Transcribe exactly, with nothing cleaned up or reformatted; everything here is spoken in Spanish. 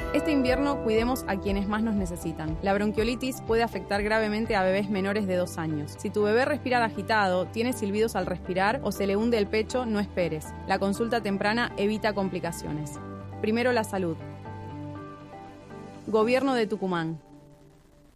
Este invierno cuidemos a quienes más nos necesitan. La bronquiolitis puede afectar gravemente a bebés menores de dos años. Si tu bebé respira agitado, tiene silbidos al respirar o se le hunde el pecho, no esperes. La consulta temprana evita complicaciones. Primero la salud. Gobierno de Tucumán.